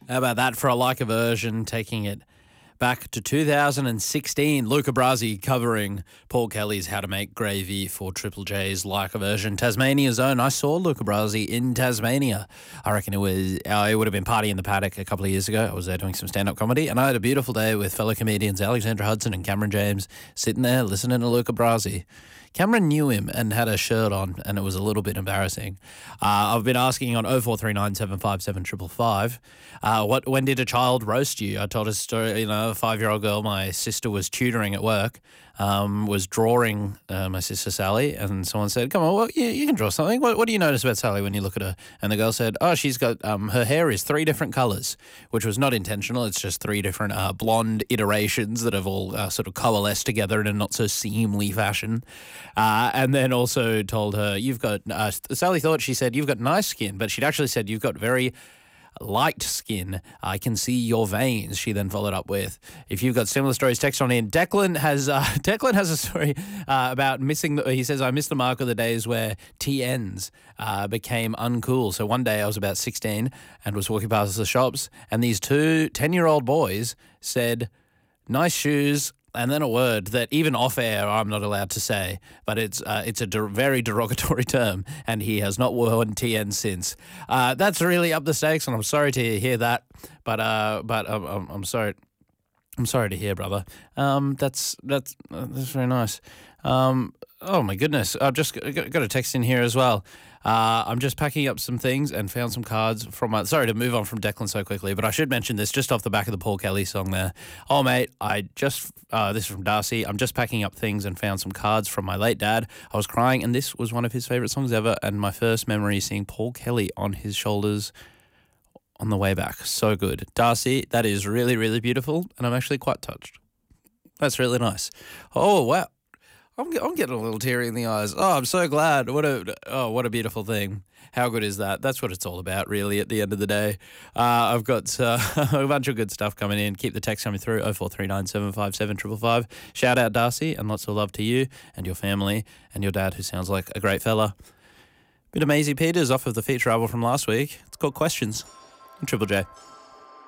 How about that for a like a version, taking it back to 2016. Luca Brasi covering Paul Kelly's How to Make Gravy for Triple J's like a version. Tasmania's own. I saw Luca Brasi in Tasmania. I reckon it would have been Party in the Paddock a couple of years ago. I was there doing some stand-up comedy, and I had a beautiful day with fellow comedians Alexandra Hudson and Cameron James, sitting there listening to Luca Brasi. Cameron knew him and had a shirt on, and it was a little bit embarrassing. I've been asking on 0439 757 555, when did a child roast you? I told a story, a 5-year-old girl my sister was tutoring at work, was drawing my sister Sally, and someone said, come on, well, you can draw something. What do you notice about Sally when you look at her? And the girl said, oh, she's got, her hair is 3 different colours, which was not intentional. It's just 3 different blonde iterations that have all sort of coalesced together in a not so seemly fashion. And then also told her, Sally thought she said, you've got nice skin, but she'd actually said, you've got very light skin. I can see your veins. She then followed up with, if you've got similar stories, text on in. Declan has a story about missing, he says, I missed the mark of the days where TNs became uncool. So one day I was about 16 and was walking past the shops, and these 2 10-year-old boys said, nice shoes, and then a word that even off air I'm not allowed to say, but it's a very derogatory term, and he has not worn TN since. That's really up the stakes, and I'm sorry to hear that, but I'm sorry. I'm sorry to hear, brother. That's very nice. Oh my goodness, I've just got a text in here as well. I'm just packing up some things and found some cards from my... Sorry to move on from Declan so quickly, but I should mention this just off the back of the Paul Kelly song there. Oh, mate, this is from Darcy. I'm just packing up things and found some cards from my late dad. I was crying, and this was one of his favourite songs ever, and my first memory seeing Paul Kelly on his shoulders on the way back. So good. Darcy, that is really, really beautiful, and I'm actually quite touched. That's really nice. Oh, wow. I'm getting a little teary in the eyes. Oh, I'm so glad. What a beautiful thing. How good is that? That's what it's all about, really, at the end of the day. I've got a bunch of good stuff coming in. Keep the text coming through, 0439 757 555. Shout out, Darcy, and lots of love to you and your family and your dad, who sounds like a great fella. Bit of Maisie Peters off of the feature album from last week. It's called Questions on Triple J.